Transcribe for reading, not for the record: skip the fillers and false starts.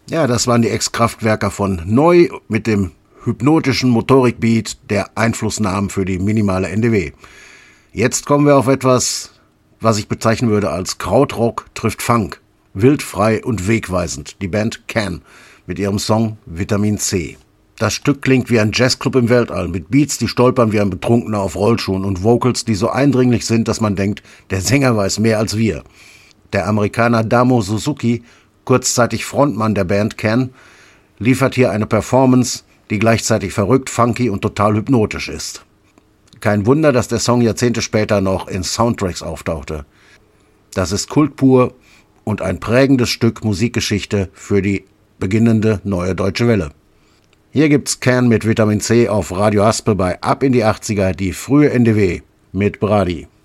Ja, das waren die Ex-Kraftwerker von Neu mit dem hypnotischen Motorikbeat der Einflussnahmen für die minimale NDW. Jetzt kommen wir auf etwas, was ich bezeichnen würde als Krautrock trifft Funk. Wild, frei und wegweisend. Die Band Can mit ihrem Song Vitamin C. Das Stück klingt wie ein Jazzclub im Weltall, mit Beats, die stolpern wie ein Betrunkener auf Rollschuhen und Vocals, die so eindringlich sind, dass man denkt, der Sänger weiß mehr als wir. Der Amerikaner Damo Suzuki, kurzzeitig Frontmann der Band Can, liefert hier eine Performance, die gleichzeitig verrückt, funky und total hypnotisch ist. Kein Wunder, dass der Song Jahrzehnte später noch in Soundtracks auftauchte. Das ist Kult pur und ein prägendes Stück Musikgeschichte für die beginnende neue deutsche Welle. Hier gibt's Can mit Vitamin C auf Radio Haspel bei Ab in die 80er, die frühe NDW mit Brady.